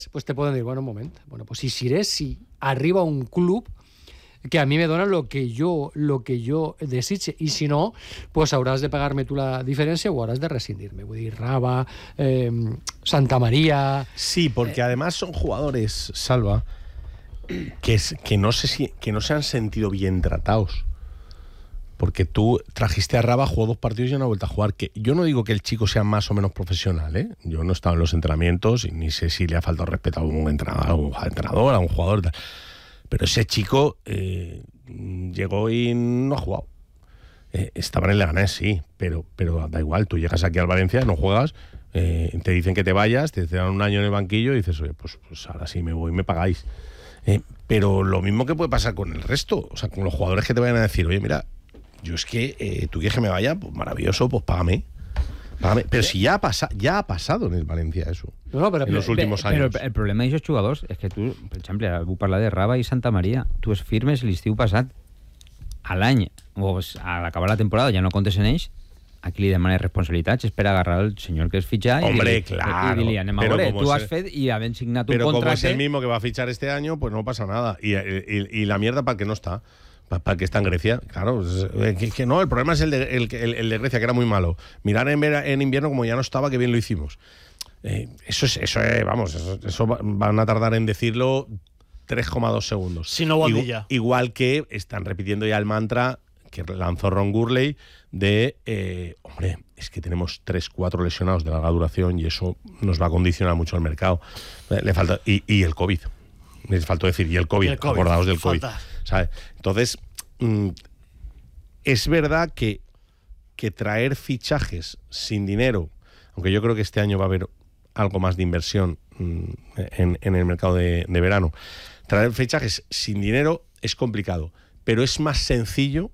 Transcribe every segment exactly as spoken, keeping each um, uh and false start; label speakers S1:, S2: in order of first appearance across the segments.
S1: pues te pueden decir, bueno, un moment, bueno, pues si seré si arriba un club que a mi me dona lo que jo, lo que jo desitge, i si no, pues hauràs de pagar-me tu la diferència o hauràs de rescindir-me. Vull dir, Raba, eh, Santa María...
S2: Sí, porque eh, además son jugadores, Salva, que, es, que, no sé si, que no se han sentido bien tratados. Porque tú trajiste a Raba, jugó dos partidos y ya no ha vuelto a jugar. Que yo no digo que el chico sea más o menos profesional, ¿eh? Yo no he estado en los entrenamientos y ni sé si le ha faltado respeto a un entrenador, a un entrenador, a un jugador, tal. Pero ese chico eh, llegó y no ha jugado. Eh, estaba en el Leganés, sí, pero, pero da igual. Tú llegas aquí al Valencia, no juegas, eh, te dicen que te vayas, te dan un año en el banquillo y dices, oye, pues, pues ahora sí me voy, me pagáis. Eh, pero lo mismo que puede pasar con el resto, o sea, con los jugadores que te vayan a decir, oye, mira, yo es que eh, tú quieres que me vaya, pues maravilloso, pues págame. págame. Pero si ya ha, pasa, ya ha pasado en el Valencia eso, no, no, però, en los últimos
S3: però,
S2: años.
S3: Però el problema d'aquests jugadors és que tu, per exemple, vull parlar de Raba i Santa Maria, tu es firmes l'estiu passat a l'any, o a l'acabar la temporada, ja no comptes en ells, a qui li demanes responsabilitats és per agarrar el senyor que es fitxa i
S2: Hombre,
S3: dir-li,
S2: claro,
S3: i dir-li anem a veure, tu has fet i havent signat un
S2: pero
S3: contracte...
S2: Pero como es el mismo que va a fichar este año, pues no pasa nada. Y, y, y la mierda para el que no está. Para el que está en Grecia, claro, es que, que no, el problema es el de, el, el, el de Grecia, que era muy malo. Mirar en, en invierno como ya no estaba, que bien lo hicimos. Eh, eso es, eso es, vamos, eso, eso van a tardar en decirlo tres coma dos segundos.
S4: Si no,
S2: igual, igual que están repitiendo ya el mantra que lanzó Ron Gurley de, eh, hombre, es que tenemos tres, cuatro lesionados de larga duración y eso nos va a condicionar mucho el mercado. Eh, le falta, y, y el COVID. Les faltó decir, y el COVID, y el COVID acordaos del COVID. ¿Sabes? Entonces, mmm, es verdad que, que traer fichajes sin dinero, aunque yo creo que este año va a haber algo más de inversión mmm, en, en el mercado de, de verano, traer fichajes sin dinero es complicado, pero es más sencillo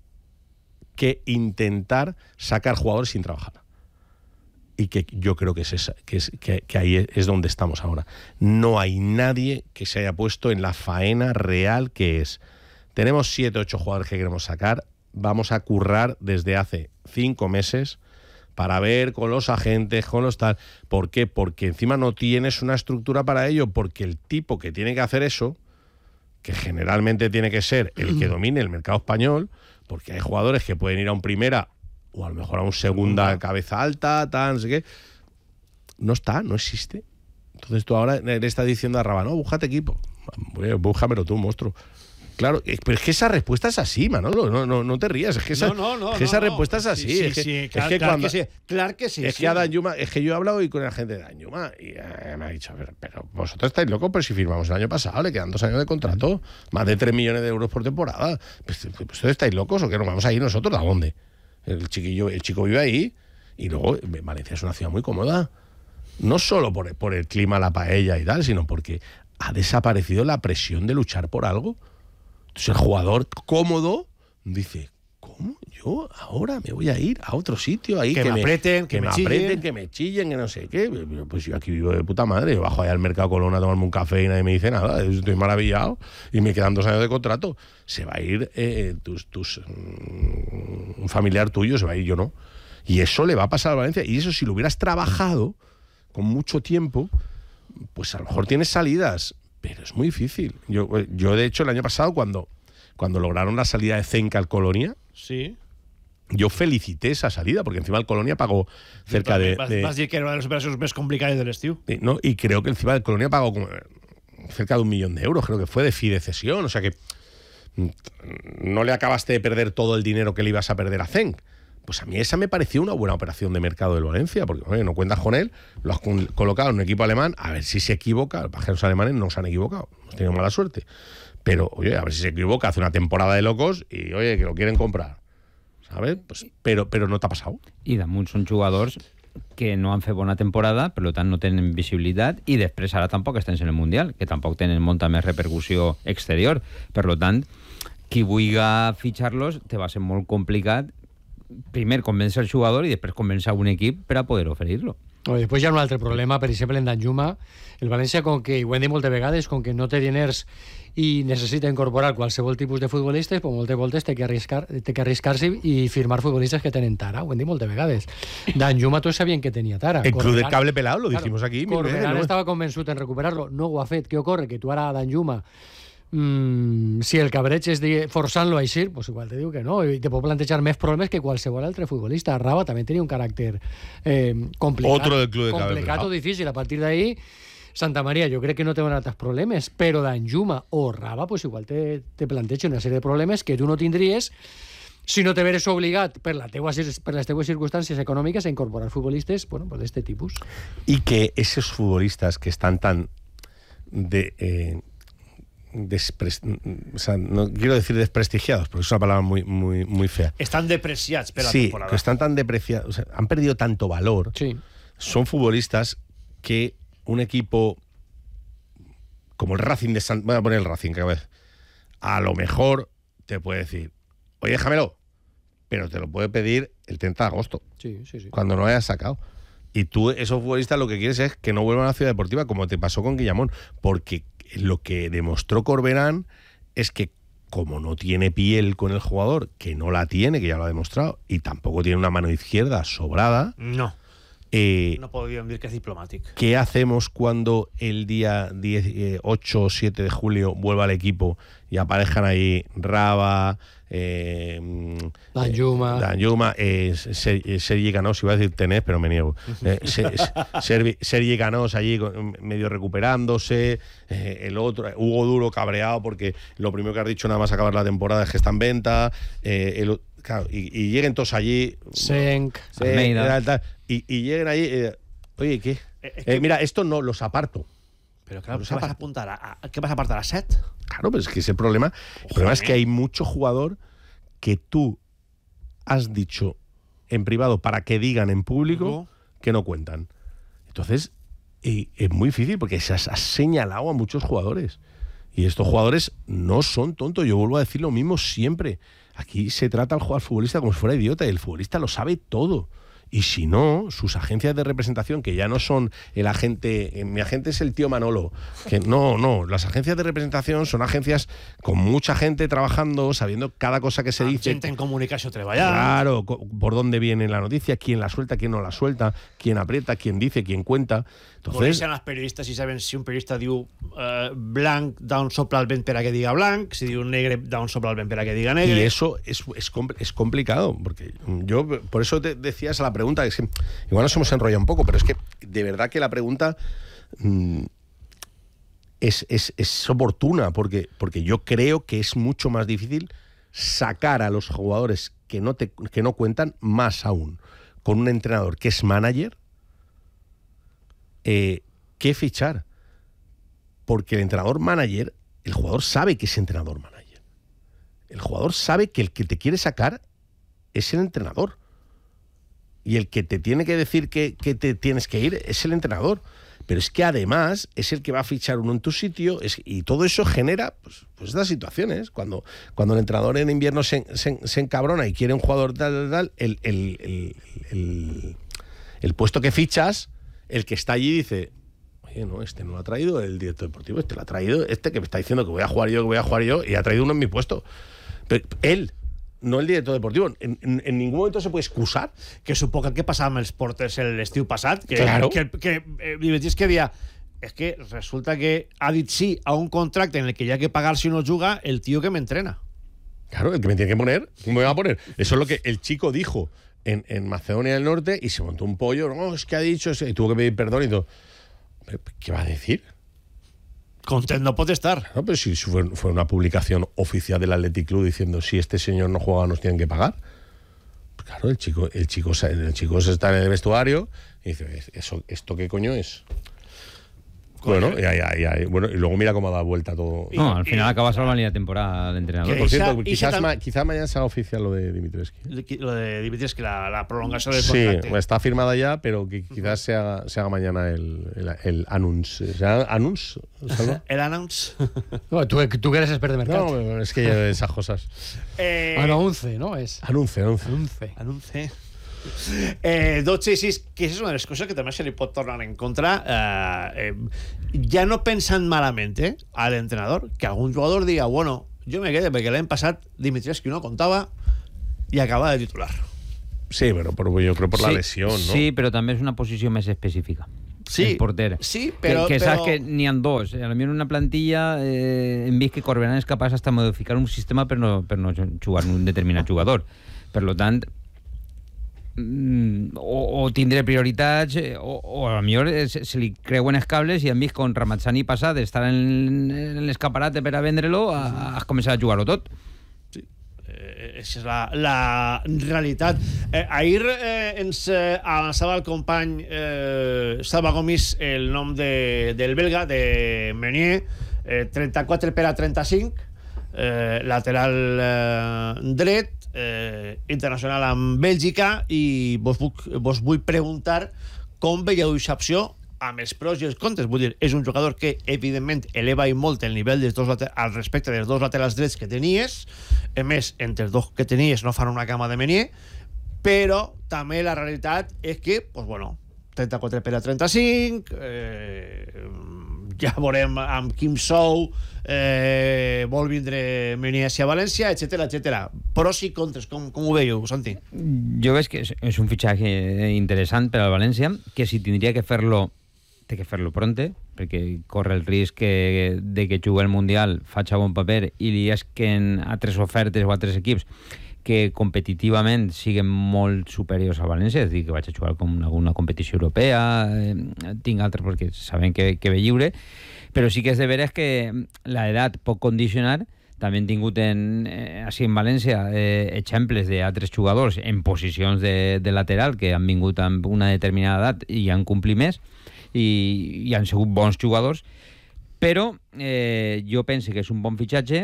S2: que intentar sacar jugadores sin trabajar. Y que yo creo que, es esa, que, es, que, que ahí es donde estamos ahora. No hay nadie que se haya puesto en la faena real que es. Tenemos siete, ocho jugadores que queremos sacar. Vamos a currar desde hace cinco meses para ver con los agentes, con los tal. ¿Por qué? Porque encima no tienes una estructura para ello, porque el tipo que tiene que hacer eso, que generalmente tiene que ser el que domine el mercado español, porque hay jugadores que pueden ir a un primera o a lo mejor a un segunda cabeza alta, tal, no sé qué. No está, no existe. Entonces tú ahora le estás diciendo a Raba, no, búscate equipo. Búscamelo tú, monstruo. Claro, pero es que esa respuesta es así, Manolo, no, no, no te rías, es que esa,
S4: no, no, no,
S2: es que esa
S4: no,
S2: respuesta es así.
S4: Sí,
S2: es que,
S4: sí,
S2: es
S4: claro,
S2: que
S4: claro
S2: cuando,
S4: que sí, claro que sí.
S2: Es
S4: sí.
S2: que a Danjuma, es que yo he hablado hoy con la gente de Danjuma y eh, me ha dicho, pero, pero vosotros estáis locos, pero si firmamos el año pasado, le quedan dos años de contrato, más de tres millones de euros por temporada. Pues, pues, ¿ustedes estáis locos o qué? ¿Nos vamos a ir nosotros? ¿A dónde? El chiquillo, el chico vive ahí y luego Valencia es una ciudad muy cómoda. No solo por, por el clima, la paella y tal, sino porque ha desaparecido la presión de luchar por algo. Entonces el jugador cómodo dice, ¿cómo? Yo ahora me voy a ir a otro sitio ahí
S4: que, que me aprieten,
S2: que,
S4: que
S2: me
S4: me
S2: aprieten,
S4: chillen.
S2: que me chillen, que no sé qué. Pues yo aquí vivo de puta madre, yo bajo allá al Mercado Colón a tomarme un café y nadie me dice nada, estoy maravillado y me quedan dos años de contrato. Se va a ir eh, tus, tus um, un familiar tuyo, se va a ir, yo no. Y eso le va a pasar a Valencia. Y eso si lo hubieras trabajado con mucho tiempo, pues a lo mejor tienes salidas. Pero es muy difícil. Yo, yo de hecho, el año pasado, cuando, cuando lograron la salida de Zenca al Colonia,
S4: sí.
S2: yo felicité esa salida, porque encima el Colonia pagó cerca de...
S4: Vas,
S2: de
S4: vas a decir que era una de las operaciones más complicadas del estiu.
S2: ¿no? Y creo que encima el Colonia pagó como cerca de un millón de euros, creo que fue de fidecesión. O sea que no le acabaste de perder todo el dinero que le ibas a perder a Zenc. Pues a mí esa me pareció una buena operación de mercado del Valencia, porque oye, no cuentas con él, lo has colocado en un equipo alemán, a ver si se equivoca. Los pajeros alemanes no se han equivocado, hemos tenido mala suerte. Pero, oye, a ver si se equivoca, hace una temporada de locos y, oye, que lo quieren comprar. ¿Sabes? Pues, pero, però no t'ha passat.
S3: I damunt són jugadors que no han fet bona temporada, per tant no tenen visibilitat, i després ara tampoc estan en el Mundial, que tampoc tenen molta més repercussió exterior. Per tant, qui vulgui fitxar-los te va ser molt complicat primer convèncer el jugador i després convèncer un equip per a poder oferir-lo.
S1: No, després hi ha un altre problema, per exemple, en Danjuma. El València, com que, ho hem dit moltes vegades, com que no té diners i necessita incorporar qualsevol tipus de futbolistes, pues moltes voltes té que arriscar, té que arriscar-se i firmar futbolistes que tenen tara. Ho hem dit moltes vegades. Danjuma tots sabien que tenia tara.
S2: El club
S1: Corberán,
S2: del cable pelado, lo
S1: claro,
S2: dijimos aquí. mil veces,
S1: Corberán
S2: ¿no?
S1: estava convençut en recuperar-lo. No ho ha fet. Què ocorre? Que tu ara a Danjuma, mm, si el cabreig és de forçant-lo així, pues igual te diu que no, i te pot plantejar més problemes que qualsevol altre futbolista. Raba també tenia un caràcter eh, complicat.
S2: Otro del club de cable
S1: complicat
S2: pelado.
S1: o difícil. A partir d'ahí, Santa Maria jo crec que no té altres problemes, però Danjuma o Raba pues igual te, te planteja una sèrie de problemes que tu no tindries si no te veres obligat per, la teua, per les teues circumstàncies econòmiques a incorporar futbolistes bueno, pues d'este tipus.
S2: Y que esos futbolistas que están tan de eh, despres- o sea, no quiero decir desprestigiados, porque es una palabra muy muy muy fea.
S4: Estan depreciats per la
S2: Sí,
S4: temporada.
S2: que están tan depreciados, o sea, han perdido tanto valor.
S1: Sí.
S2: Son futbolistas que un equipo como el Racing de San... Voy a poner el Racing, que a ver, a lo mejor te puede decir, oye, déjamelo, pero te lo puede pedir el treinta de agosto,
S1: Sí, sí, sí.
S2: cuando no hayas sacado. Y tú, esos futbolistas, lo que quieres es que no vuelvan a la Ciudad Deportiva, como te pasó con Guillamón, porque lo que demostró Corberán es que como no tiene piel con el jugador, que no la tiene, que ya lo ha demostrado, y tampoco tiene una mano izquierda sobrada,
S4: No,
S2: eh,
S4: no podríem dir que és diplomàtic.
S2: ¿qué hacemos cuando el día diez, eh, ocho o siete de julio vuelva al equipo y aparezcan ahí Raba, eh,
S1: Danjuma.
S2: eh, Danjuma, eh, Ser- eh, Sergi Canós, iba a decir Tenés, pero me niego. Eh, Se- Se- Servi- Sergi Canós allí con- medio recuperándose, eh, el otro, Hugo Duro cabreado porque lo primero que has dicho nada más acabar la temporada es que está en venta, eh, el- claro, y, y lleguen todos allí.
S1: Senc.
S2: Sí,
S3: Almeida.
S2: tal, tal, y, y lleguen ahí, eh, oye, ¿qué?
S4: Eh, es
S2: Eh,
S4: que-
S2: mira, esto no, los aparto.
S4: Però clar,
S2: Los
S4: què vas
S2: apart-
S4: a apuntar? A, a, què vas a apartar? A set?
S2: Claro, pero es que ese problema, el problema es que hay mucho jugador que tú has dicho en privado para que digan en público
S4: Ujú.
S2: que no cuentan. Entonces, y es muy difícil porque se has, has señalado a muchos jugadores. Y estos jugadores no son tontos. Yo vuelvo a decir lo mismo siempre. Aquí se trata al jugador futbolista como si fuera idiota y el futbolista lo sabe todo. Y si no, sus agencias de representación, que ya no son el agente, eh, mi agente es el tío Manolo, que no, no, las agencias de representación son agencias con mucha gente trabajando, sabiendo cada cosa que se
S4: Amb
S2: dice.
S4: gent en comunicació treballant.
S2: Claro, co- por dónde viene la noticia, quién la suelta, quién no la suelta, quién aprieta, quién dice, quién cuenta. Entonces,
S4: Coneixen els periodistes i saben si un periodista diu eh, blanc, d'on sopla el vent per a que diga blanc, si diu negre, d'on sopla el vent per a que diga negre.
S2: y eso es, es, compl- es complicado, porque yo, por eso te decía esa la pregunta, que es que igual nos hemos enrollado un poco, pero es que de verdad que la pregunta mm, es, es, es oportuna, porque, porque yo creo que es mucho más difícil sacar a los jugadores que no, te, que no cuentan, más aún con un entrenador que es manager, eh, que fichar. Porque el entrenador manager, el jugador sabe que es entrenador manager. El jugador sabe que el que te quiere sacar es el entrenador. Y el que te tiene que decir que, que te tienes que ir es el entrenador. Pero es que además es el que va a fichar uno en tu sitio. Es, y todo eso genera pues, pues estas situaciones. Cuando, cuando el entrenador en invierno se, se, se encabrona y quiere un jugador tal, tal, tal, el, el, el, el, el puesto que fichas, el que está allí dice... Oye, no, este no lo ha traído el director deportivo, este lo ha traído este que me está diciendo que voy a jugar yo, que voy a jugar yo, y ha traído uno en mi puesto. Pero él, no el director deportivo. En, en, en ningún momento se puede excusar.
S4: Que suposo que el que passava amb els porters l'estiu passat, que,
S2: Claro.
S4: que, que eh, Divertís que dia és que resulta que ha dit sí a un contracte en el que hi ha que pagar si no juga el tío que m'entrena.
S2: Claro, el que me tiene que poner, ¿cómo me va a poner? Eso es lo que el chico dijo en, en Macedonia del Norte y se montó un pollo. No, es que ha dicho, y tuvo que pedir perdón y todo. ¿Qué va a decir?
S4: Content no pot estar.
S2: No, pero si fue, fue una publicación oficial del Athletic Club diciendo si este señor no juega nos tienen que pagar. Pues claro, el chico, el chico, el chico se está en el vestuario y dice, ¿Eso, ¿esto qué coño es? Bueno, y, ahí, ahí, ahí, bueno, y luego mira cómo da vuelta todo.
S3: No, al final
S4: y-
S3: acaba salvando la temporada de entrenador.
S4: Que
S2: Por cierto,
S4: Isa-
S2: quizás,
S4: Isa
S2: ma-
S4: tam-
S2: quizá mañana se haga oficial lo de Dimitrescu.
S4: Lo de Divertís, que la, la prolongació del
S2: Sí,
S4: contracte.
S2: está firmada ya, pero que quizás se haga, se haga mañana el, el, el anuncio. ¿Se llama anuncio? Salva?
S4: El announce.
S1: No, tú, tú que eres expert de mercat.
S2: No, es que ya esas cosas.
S4: Eh,
S1: Ah, no, once, no? És
S2: Anuncio, anuncio.
S1: once.
S4: Anunce. Eh, dotze i sis, que és una de les coses que també se li pot tornar en contra, eh, eh, ja no pensant malament, eh, a l'entrenador, que algun jugador diga, bueno, jo me quedé perquè l'any passat Dimitrievski no contava i acaba de titular.
S2: Sí, pero por, yo creo por
S3: sí,
S2: la lesión, ¿no?
S3: Sí, però també és una posició més específica.
S4: Sí,
S3: el porter.
S4: sí, però...
S3: Que, que
S4: però...
S3: saps que n'hi ha dos. A mi en una plantilla eh, hem vist que Corberán és capaç de modificar un sistema per no, per no jugar un determinat jugador. Per lo tant, mm, o, o tindré prioritats o, o a lo millor se, se li creuen els cables i han vist con Ramazzani passat d'estar en, en l'escaparate per a vendre-lo a, a començar a jugar-ho tot.
S4: Eh, és la, la realitat. Eh, ahir eh, ens eh, avançava el company eh, Salva Gomis el nom de, del belga, de Meunier, eh, trenta-quatre per a trenta-cinc, eh, lateral eh, dret, eh, internacional amb Bèlgica, i vos, vuc, vos vull preguntar com veieu aquesta opció amb els pros i els contres. Vull dir, és un jugador que evidentment eleva i molt el nivell dels dos al respecte dels dos laterals drets que tenies. A més, entre els dos que tenies no fan una cama de Meunier, però també la realitat és que, pues bueno, trenta-quatre per a trenta-cinc, eh, ja veurem amb Kim Sou, eh, vol vindre Meunier a València, etcètera, etcètera. Pros i contres, com, com ho veieu, Santi?
S3: Jo veig que és, és un fitxatge interessant per al València, que si tindria que fer-lo té que fer-lo pronte, perquè corre el risc que, de que jugui al Mundial, faci bon paper i li esquen altres ofertes o altres equips que competitivament siguin molt superiors a València, és a dir, que vaig a jugar com alguna competició europea, eh, tinc altres perquè sabem que, que ve lliure, però sí que és de veres que l'edat pot condicionar. També hem tingut en, eh, així en València eh, exemples d'altres jugadors en posicions de, de lateral que han vingut amb una determinada edat i han complit més i, i han sigut bons jugadors, però eh, jo penso que és un bon fitxatge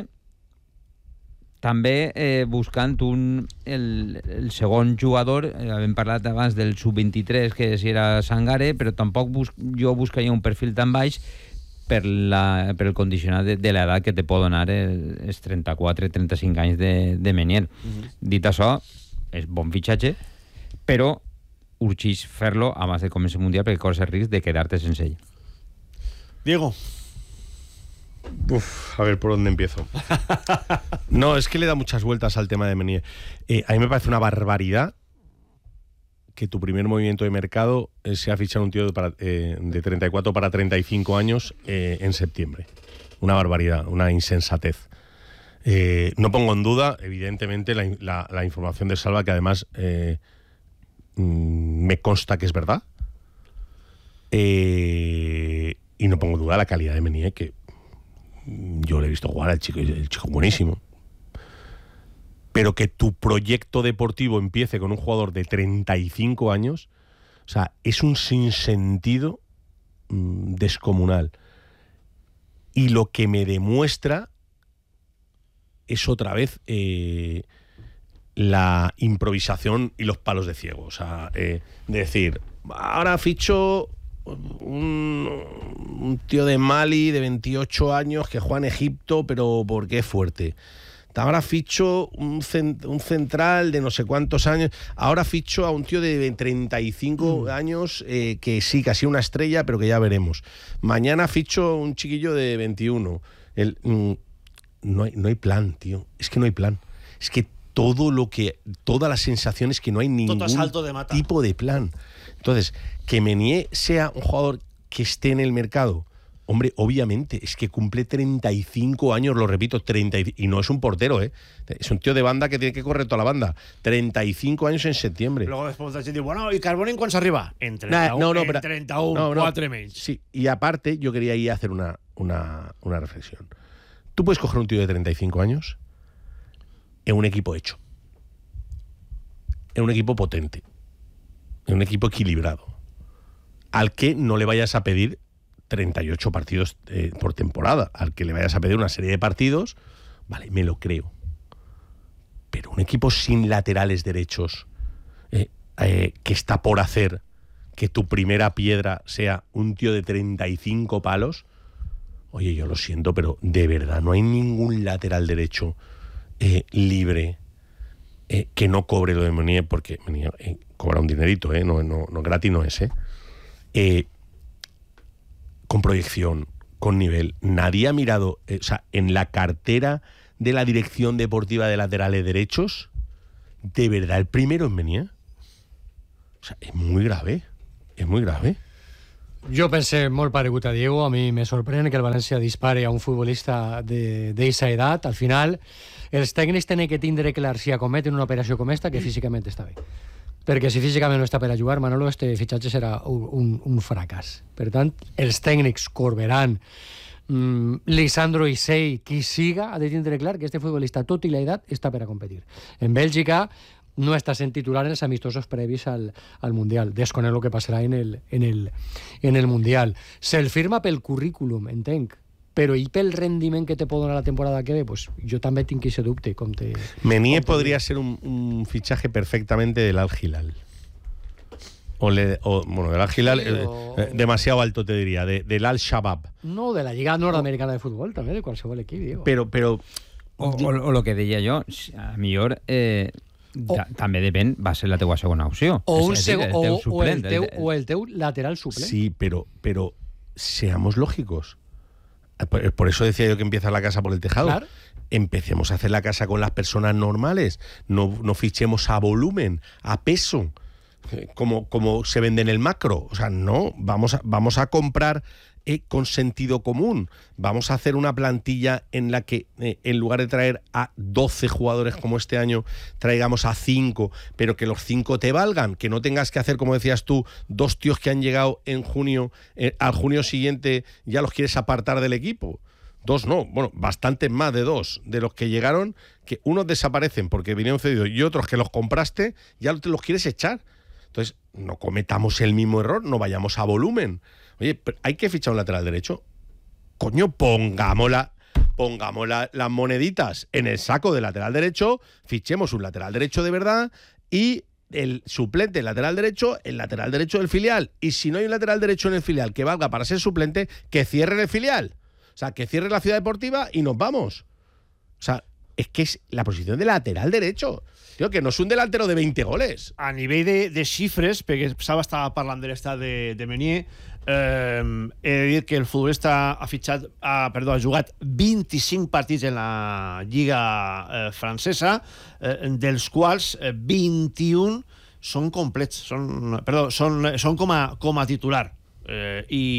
S3: també eh, buscant un, el, el segon jugador. Eh, hem parlat abans del sub vint-i-tres, que si era Sangare, però tampoc bus jo buscaria un perfil tan baix per, la, per el condicionat de, de l'edat que te pot donar el, els trenta-quatre trenta-cinc anys de, de Meunier. Uh-huh. Dit això, és bon fitxatge, però urgeix fer-lo abans de començar el Mundial perquè corres el risc de quedar-te sense ell.
S4: Diego.
S2: Uf, a ver por dónde empiezo. No, es que le da muchas vueltas al tema de Meunier. Eh, a mí me parece una barbaridad que tu primer movimiento de mercado eh, sea fichar un tío de, para, eh, de treinta y cuatro para treinta y cinco años eh, en septiembre. Una barbaridad, una insensatez. Eh, no pongo en duda, evidentemente, la, la, la información de Salva, que además eh, me consta que es verdad. Eh, y no pongo en duda la calidad de Meunier, que yo le he visto jugar al chico, el chico buenísimo. Pero que tu proyecto deportivo empiece con un jugador de treinta y cinco años, o sea, es un sinsentido mmm, descomunal. Y lo que me demuestra es otra vez eh, la improvisación y los palos de ciego. O sea, eh, de decir, ahora ficho un, un tío de Mali de veintiocho años que juega en Egipto, pero porque es fuerte. Ahora ficho un, cent, un central de no sé cuántos años. Ahora ficho a un tío de treinta y cinco mm. años eh, que sí, casi una estrella, pero que ya veremos. Mañana ficho un chiquillo de veintiuno. El, mm, no, hay, no hay plan, tío. Es que no hay plan. Es que todo lo que... Toda la sensación es que no hay ningún
S4: de
S2: tipo de plan. Entonces, que Meunier sea un jugador que esté en el mercado... Hombre, obviamente, es que cumple treinta y cinco años, lo repito, treinta y, y no es un portero, ¿eh? Es un tío de banda que tiene que correr toda la banda. treinta y cinco años en septiembre.
S4: Luego después de decir, bueno, ¿y Carboni en cuánto arriba? En
S2: treinta y uno, nah, no, no, pero,
S4: en treinta y uno,
S2: no, no,
S4: cuatro meses.
S2: Sí, y aparte, yo quería ir a hacer una, una, una reflexión. Tú puedes coger un tío de treinta y cinco años en un equipo hecho, en un equipo potente, en un equipo equilibrado, al que no le vayas a pedir treinta y ocho partidos eh, por temporada, al que le vayas a pedir una serie de partidos, vale, me lo creo. Pero un equipo sin laterales derechos, eh, eh, que está por hacer que tu primera piedra sea un tío de treinta y cinco palos, oye, yo lo siento, pero de verdad no hay ningún lateral derecho eh, libre eh, que no cobre lo de Meunier, porque Meunier eh, cobra un dinerito, eh, no, no, no gratis no es, eh. Eh, con proyección, con nivel. Nadie ha mirado, eh, o sea, en la cartera de la dirección deportiva de laterales derechos, de verdad el primero es Meunier. O sea, es muy grave, es muy grave.
S1: Jo pensé molt paregut a Diego. A mi me sorprèn que el València dispare a un futbolista d'eixa edat. Al final, els tècnics tenen que tindre clar si acometen una operació com esta que físicament està bé. Perquè si físicament no està per a jugar, Manolo, este fitxatge serà un, un, un fracàs. Per tant, els tècnics Corberán, mm, Lisandro Isei, qui siga, ha de tindre clar que este futbolista, tot i l'edat, està per a competir. En Bèlgica no està sent titular en els amistosos previs al, al Mundial. Desconec el que passarà en el, en el, en el Mundial. Se'l firma pel currículum, entenc, però i pel rendiment que te pot donar la temporada que ve, pues jo també tinc aquest dubte. Com te,
S2: Meunier
S1: com te
S2: podría ser un, un fichaje perfectamente del Al Hilal. O, le, o bueno, del Al Hilal,
S1: Sí, o...
S2: eh, demasiado alto te diría, de, del Al Shabab.
S1: No, de la Lliga Nord-Americana de Futbol, també, de qualsevol equip, Diego.
S2: Pero, pero
S3: O, o, o lo que deia jo, a millor eh, ta, també depèn, va ser la teua segona opció.
S1: O, un
S3: És a dir,
S1: seg
S3: el
S1: o,
S3: teu
S1: o, el
S3: suplent,
S1: teu,
S3: el- el-
S1: o el teu lateral suplent.
S2: sí, pero, pero seamos lógicos. Por, por eso decía yo que empieza la casa por el tejado.
S1: Claro.
S2: Empecemos a hacer la casa con las personas normales. No, no fichemos a volumen, a peso, eh, como, como se vende en el macro. O sea, no, vamos a, vamos a comprar eh, con sentido común. Vamos a hacer una plantilla en la que, eh, en lugar de traer a doce jugadores como este año, traigamos a cinco, pero que los cinco te valgan, que no tengas que hacer, como decías tú, dos tíos que han llegado en junio, eh, al junio siguiente ya los quieres apartar del equipo. Dos no, bueno, bastantes más de dos de los que llegaron, que unos desaparecen porque vinieron cedidos y otros que los compraste ya te los quieres echar. Entonces, no cometamos el mismo error, no vayamos a volumen. Oye, pero hay que fichar un lateral derecho. Coño, pongamos, la, pongamos la, las moneditas en el saco del lateral derecho, fichemos un lateral derecho de verdad y el suplente el lateral derecho, el lateral derecho del filial. Y si no hay un lateral derecho en el filial que valga para ser suplente, que cierre el filial. O sea, que cierre la ciudad deportiva y nos vamos. O sea, es que es la posición de lateral derecho. Tío, que no es un delantero de veinte goles.
S4: A nivell de, de xifres, perquè Saba estava parlant de l'estat de, de Meunier, eh, he de dir que el futbolista ha fitxat, ha, perdó, ha jugat vint-i-cinc partits en la Lliga eh, francesa, eh, dels quals eh, vint-i-un són complets, són, perdó, són, són com, a, com a titular. Eh,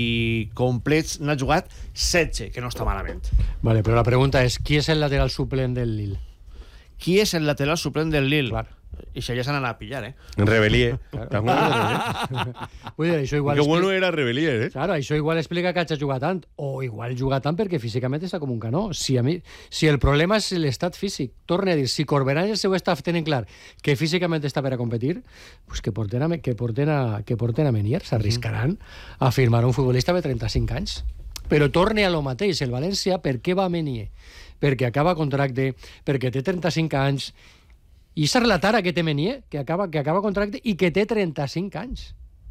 S4: i complets n'ha jugat setze, que no està malament.
S1: Vale, però la pregunta és, qui és el lateral suplent del Lille?
S4: Qui és el lateral suplent del Lille?
S1: Clar.
S4: I si ja s'han anat a pillar, eh?
S2: Rebelier.
S1: Claro.
S2: ¿Te acuerdas de Rebelier?
S1: Vull dir, això igual...
S2: Qué
S1: expli-
S2: bueno era Rebelier, ¿eh?
S1: Claro, això igual explica que hagi jugat tant, o igual juga tant perquè físicament està com un canó. Si, a mi, si el problema és l'estat físic, torne a dir, si Corberán i el seu staff tenen clar que físicament està per a competir, pues que porten a, que porten a, que porten a Meunier, s'arriscaran a firmar un futbolista de trenta-cinc anys. Però torne a lo mateix, el València, per què va a Meunier? Perquè acaba contracte, perquè té trenta-cinc anys, i és la tara que té Meunier, que acaba, que acaba contracte i que té trenta-cinc anys.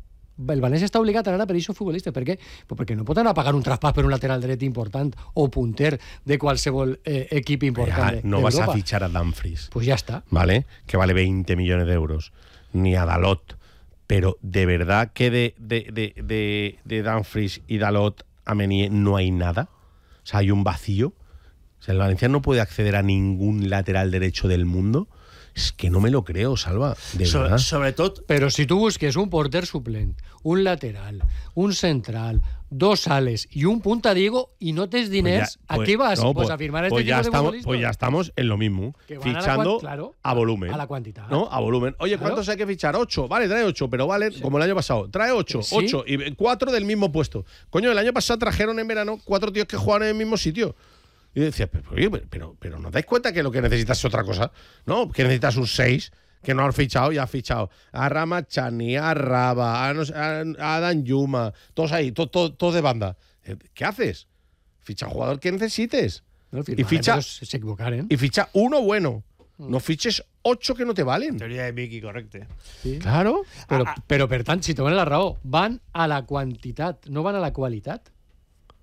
S1: El València està obligat a anar a per aquests futbolistes. Per què? Pues perquè no pot anar a pagar un traspàs per un lateral dret important o punter de qualsevol eh, equip important
S2: Ya, no vas a
S1: d'Europa.
S2: fichar a Dumfries,
S1: Pues ya está.
S2: ¿vale? Que vale veinte millones de euros. Ni a Dalot. Pero de verdad que de, de, de, de, de Dumfries y Dalot a Meunier no hay nada. O sea, hay un vacío. O sea, el Valencia no puede acceder a ningún lateral derecho del mundo. Es que no me lo creo, Salva. De
S4: So,
S2: verdad.
S4: sobretot,
S1: Però si tu busques un porter suplent, un lateral, un central, dos ales i un punta Diego y no tens diners,
S2: Pues ya-
S1: ¿a qué vas?
S2: no,
S1: pues, a firmar este
S2: pues
S1: tipo
S2: ya
S1: de
S2: estamos,
S1: futbolistas.
S2: Pues ya estamos en lo mismo.
S1: Que van a la
S2: Fichando
S1: cuan- claro,
S2: a volumen.
S1: a la cantidad.
S2: ¿No? A volumen. Oye,
S1: Claro.
S2: ¿cuántos hay que fichar? Ocho. Vale, trae ocho, pero vale, como el año pasado. Trae ocho,
S1: Sí.
S2: ocho. Y cuatro del mismo puesto. Coño, el año pasado trajeron en verano cuatro tíos que jugaron en el mismo sitio. Y decía, pero, oye, pero, pero ¿no dais cuenta que lo que necesitas es otra cosa? ¿No? Que necesitas un seis, que no has fichado y has fichado a Ramachani, a Raba, a, no sé, a, a Dan Yuma, todos ahí, todos todo, todo de banda. ¿Qué haces? Ficha un jugador que necesites.
S1: No,
S2: Y ficha,
S1: se equivocaren.
S2: y ficha uno bueno. No fiches ocho que no te valen.
S4: teoria de Vicky, correcte.
S1: Sí.
S2: Claro.
S1: Però,
S4: Ah, ah.
S1: però, per tant, si te donen la raó, van a la quantitat, no van a la qualitat.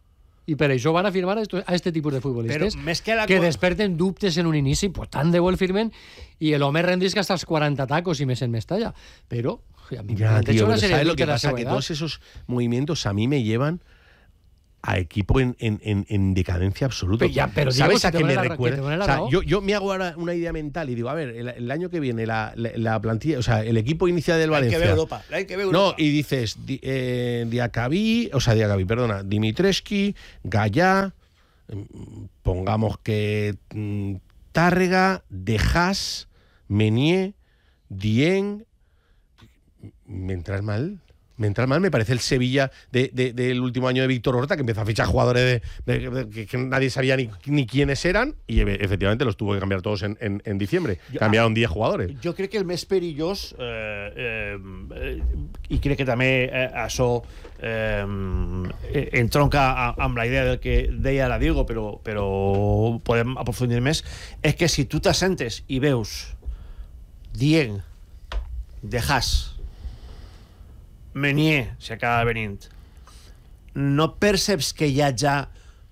S1: I per això van a firmar a aquest tipus de futbolistes
S4: Però més que la
S1: que
S4: qua-
S1: desperten dubtes en un inici, pues tant de bo el firmen i l'home rendisca hasta els quaranta tacos i més en més talla. Però a mi
S2: Ya,
S1: me
S2: tío,
S1: una
S2: pero
S1: serie
S2: ¿sabes
S1: de
S2: lo que
S1: que la
S2: pasa? Que todos esos movimientos a mí me llevan a equipo en, en, en, en decadencia absoluta.
S1: Pero ya, pero Diego,
S2: ¿sabes
S1: si
S2: a
S1: te
S2: qué
S1: duele
S2: me
S1: la-
S2: recuerda?
S1: que te duele la
S2: O sea,
S1: raó.
S2: yo, yo me hago ahora una idea mental y digo, a ver, el, el año que viene la, la, la plantilla, o sea, el equipo inicial del
S4: Hay
S2: Valencia.
S4: que ver Europa. Hay que ver
S2: No,
S4: Europa.
S2: y dices di, eh, Diacabí, o sea, Diacabí, perdona, Dimitrescu, Gallá, mm, pongamos que mm, Tárrega, Dejas, Menier, Dieng. ¿Me entras mal? Me entras mal, me parece el Sevilla de, de, del último año de Víctor Horta, que empezó a fichar jugadores de, de- de- que, que nadie sabía ni, ni quiénes eran, y e- efectivamente los tuvo que cambiar todos en, en, en diciembre.
S4: Yo-
S2: Cambiaron diez jugadores.
S4: Jo crec que el més perillós, eh, eh, eh, i crec que també eh, això eh, entronca a- amb la idea del que deia la Diego, però, però podem aprofundir més, és que si tu t'assentes i veus Dieng, Dejas, Menier, si acaba venint, no perceps que hi ha ja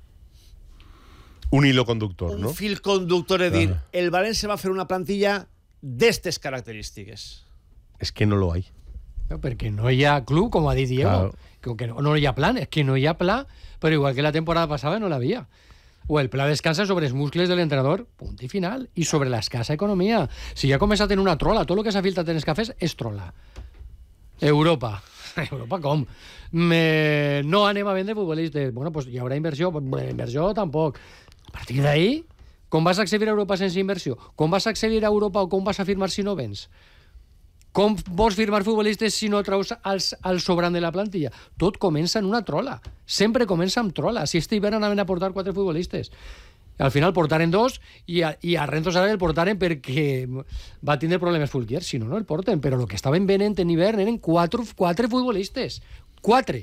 S2: Un hilo conductor,
S4: un
S2: ¿no?
S4: fil conductor de dir
S2: Claro.
S4: el València va fer una plantilla d'estes característiques.
S2: Es que no lo hay.
S1: No, perquè no hi ha club, com ha dit Diego,
S2: Claro.
S1: que, que no, no hi ha plan, és que no hi ha pla, però igual que la temporada passada no l'havia. O el pla descansa sobre els muscles de l'entrenador, punt i final, i sobre l'escassa economia. Si ja ha començat en una trola, tot el que s'ha filtrat en els cafès és trola. Europa. Europa com? Me... No anem a vendre futbolistes. Bueno, pues hi haurà inversió. Bueno, inversió tampoc. A partir d'ahí, com vas accedir a Europa sense inversió? Com vas accedir a Europa o com vas a firmar si no vens? Com vols firmar futbolistes si no traus els, el sobrant de la plantilla? Tot comença en una trola. Sempre comença amb trola. Si este hivern anaven a portar quatre futbolistes. Al final portaren dos i a, i a Renzo Sarabia el portaren perquè va tindre problemes Fulquier. Si no, no el porten. Però el que estaven venent en hivern eren quatre, quatre futbolistes. Quatre.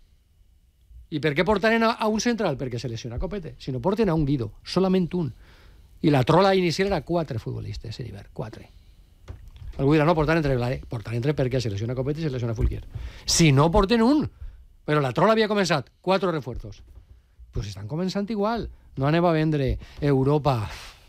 S1: I per què portaren a, a un central? Perquè se lesiona Copete. Si no, porten a un Guido. Solament un. I la trola inicial era quatre futbolistes en hivern. Quatre. Algú dirà, no, portar entre, vale, portar entre perquè se lesiona Copete i se lesiona Fulquier. Si no, porten un. Però la trola havia començat. Quatre refuerzos. Pues estan començant igual. No anem a vendre Europa.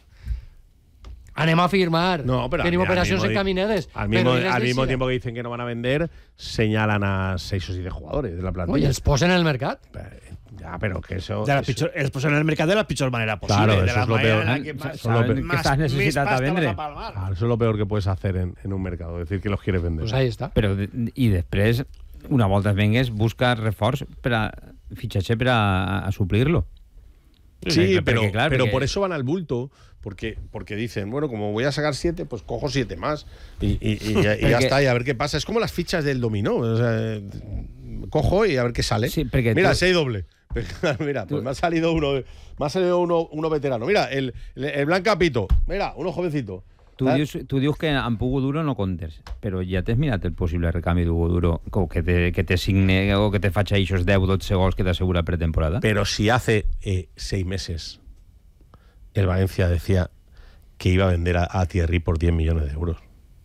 S1: Anem a firmar.
S2: No, pero
S1: Tenim
S2: al- al
S1: operacions
S2: mismo di-
S1: encaminadas.
S2: Al mismo,
S1: però diners
S2: al
S1: de
S2: mismo
S1: Xile.
S2: tiempo que dicen que no van a vender, señalan a seis o siete jugadores de la
S1: Oye,
S2: plantilla.
S1: els posen en el mercat.
S2: Eh, Ya, pero que eso.
S4: De la
S2: eso-
S4: pitjor, els posen en el mercat de la pitjor manera possible.
S2: Claro,
S4: de
S2: eso
S4: la
S2: es lo
S4: manera
S2: peor.
S4: en la que más,
S2: Eso es lo peor.
S4: más,
S3: Que estás
S4: més
S3: necessitat
S4: pasta
S3: a vendre.
S4: vas a palmar.
S2: Claro, eso es lo peor que puedes hacer en, en un mercado, decir que los quieres vender.
S1: Pues ahí està.
S3: Però, de- i després, una volta vengues, busca reforç per a fitxatge per a, a suplir-lo.
S2: Sí,
S3: Perquè,
S2: pero,
S3: clar,
S2: pero
S3: perquè-
S2: por eso van al bulto, porque, porque dicen, bueno, como voy a sacar siete, pues cojo siete más y, y- y ya, y ya
S3: Porque-
S2: está, y a ver qué pasa. Es como las fichas del dominó. O sea, cojo y a ver qué sale.
S3: Sí, porque
S2: Mira,
S3: tú-
S2: seis doble. Mira, pues me ha salido uno, me ha salido uno, uno veterano. Mira, el, el, el Blanca Pito. Mira, uno jovencito.
S3: Tu dius, tu dius que amb Hugo Duro no comptes, però ja t'has mirat el possible recanvi d'Hugo Duro, o que te, que te signe o que te faci aquests deu dotze gols que t'assegura pretemporada?
S2: Pero si hace eh, seis meses el Valencia decía que iba a vender a, a Thierry por diez millones de euros.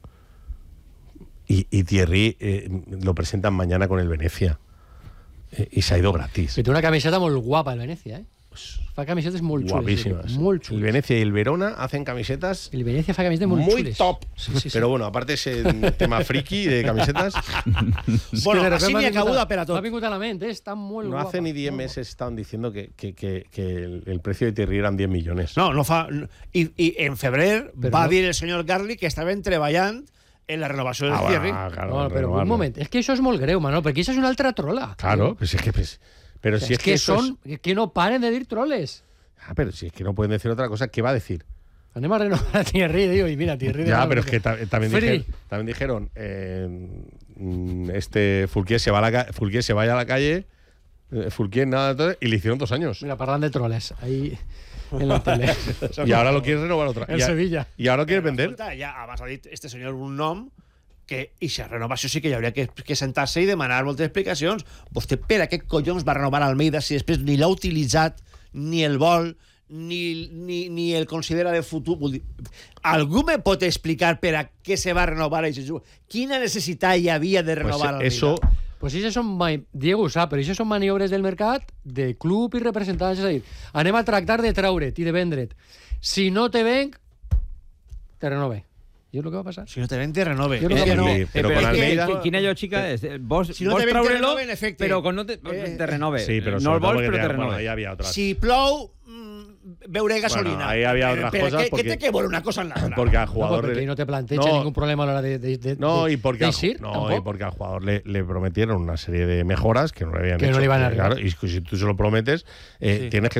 S2: Y, y Thierry eh, lo presentan mañana con el Venecia. Eh, y se ha ido gratis.
S1: Que té una camiseta molt guapa, el Venècia, eh? Fa camisetes molt xules.
S2: Guapísimas.
S1: Molt
S2: El
S1: xules.
S2: Venecia y el Verona hacen camisetas
S1: El Venècia fa camisetes molt
S2: muy
S1: xules.
S2: top.
S1: Sí, sí, sí.
S2: Pero bueno, aparte ese tema friki de camisetas,
S4: Bueno,
S1: Que de repente
S4: així
S1: m'ha
S4: n'hi ha
S1: vingut
S4: cabuda
S1: a-
S4: per a tot.
S1: M'ha vingut a la ment, eh? Està molt
S2: no
S1: guapa.
S2: hace ni diez
S1: molt
S2: meses estaban diciendo que, que, que, que el, el precio de Thierry eran diez millones.
S4: No, no fa... no- I, i en febrer
S1: Però
S4: va
S1: no-
S4: dir el senyor Garli que estaven treballant en la renovació del
S2: Ah,
S4: Thierry.
S2: bueno, claro,
S1: No, però
S2: renovarlo.
S1: un moment, és que això és molt greu, Manol, perquè això és una altra trola.
S2: Claro, pues es que. Pues, pero si
S1: és
S2: es
S1: que,
S2: que, eso
S1: són...
S2: es-
S1: que no paren de dir troles.
S2: Ah, pero si es que no pueden decir otra cosa, ¿qué va a decir?
S1: Anem a renovar a Thierry, digo, y mira, Thierry... de
S2: Ya,
S1: nuevo,
S2: pero es que ta- también,
S1: Free.
S2: dijeron, también dijeron eh, mm, este Fulquier se va a la ca- Fulquier se vaya a la calle, eh, Fulquier nada, entonces, y le hicieron dos años.
S1: Mira, parlant de troles, ahí en la tele.
S2: Y ahora lo quieres renovar otra.
S1: El
S2: y, a-
S1: Sevilla.
S2: y ahora lo quieres
S4: Però,
S2: vender.
S4: escolta, ja abans ha dit este senyor un nom que, i si renovació sí que hi hauria que, que sentar-se i demanar moltes explicacions. Vostè per a què collons va renovar Almeida si després ni l'ha utilitzat, ni el vol, ni, ni, ni el considera de futur? Vull dir, algú me pot explicar per a què se va renovar aquest jugador? Quina necessitat hi havia de
S2: Pues
S4: renovar Almeida?
S2: eso,
S1: Pues això són, mai- Diego ho sap, però això són maniobres del mercat, de club i representants. És a dir, anem a tractar de treure't i de vendre't. Si no te venc, te renove. I és el que va passar.
S4: Si no te ven, te renove.
S1: Jo crec
S2: Sí,
S1: que no.
S2: però
S3: Eh,
S2: con
S3: qui-
S2: Almeida...
S3: qui- Quina lògica és? Eh, Vos,
S4: Si no
S3: vos
S4: te ven, te
S3: traure-lo,
S4: renove, en efecte.
S3: però con no te,
S4: Eh,
S3: te renove.
S2: Sí, però
S3: no
S2: sobre
S3: el
S2: todo
S3: vols,
S2: porque
S3: però te
S2: te- bueno,
S3: renove.
S2: ahí había otras.
S4: Si plou, mm, veuré gasolina.
S2: Bueno, ahí había
S4: Eh,
S2: otras
S4: pero
S2: cosas
S4: ¿qué,
S2: porque-
S4: ¿Qué te que ver una cosa en la otra?
S2: Porque al
S1: No,
S2: jugador...
S1: perquè
S2: le-
S1: no te planteja
S2: No,
S1: ningún problema a l'hora de, de, de,
S2: No,
S1: de,
S2: y porque,
S1: de
S2: al,
S1: eixir,
S2: no,
S1: tampoc.
S2: y porque al jugador le, le prometieron una serie de mejoras que no le habían
S1: Que no
S2: hecho.
S1: le iban a
S2: Claro,
S1: arribar.
S2: y si tú se lo prometes, eh,
S4: Sí.
S2: tienes que